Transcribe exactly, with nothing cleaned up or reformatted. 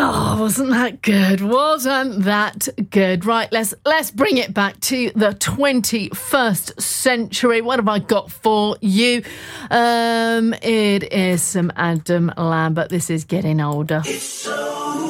Oh, wasn't that good? Wasn't that good? Right, let's let's bring it back to the twenty-first century. What have I got for you? Um, it is some Adam Lambert. This is Getting Older. It's so